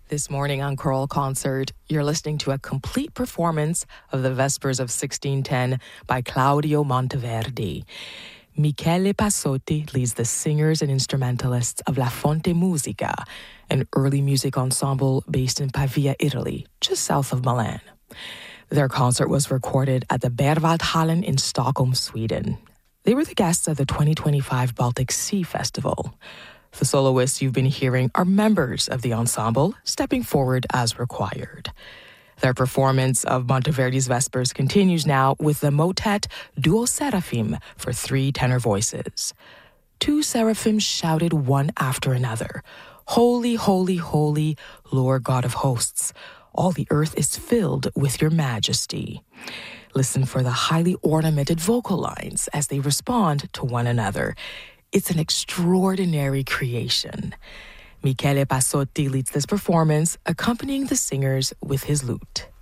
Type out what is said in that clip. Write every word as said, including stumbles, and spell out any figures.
This morning on Choral Concert, you're listening to a complete performance of the Vespers of sixteen ten by Claudio Monteverdi. Michele Passotti leads the singers and instrumentalists of La Fonte Musica, an early music ensemble based in Pavia, Italy, just south of Milan. Their concert was recorded at the Berwaldhallen in Stockholm, Sweden. They were the guests of the twenty twenty-five Baltic Sea Festival. The soloists you've been hearing are members of the ensemble, stepping forward as required. Their performance of Monteverdi's Vespers continues now with the motet Duo Seraphim for three tenor voices. Two seraphims shouted one after another, "Holy, holy, holy, Lord God of hosts, all the earth is filled with your majesty." Listen for the highly ornamented vocal lines as they respond to one another. It's an extraordinary creation. Michele Passotti leads this performance, accompanying the singers with his lute.